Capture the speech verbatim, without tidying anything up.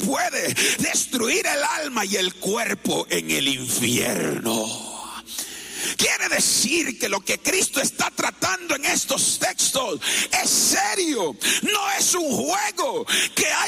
puede destruir el alma y el cuerpo en el infierno. Quiere decir que lo que Cristo está tratando en estos textos es serio, no es un juego que hay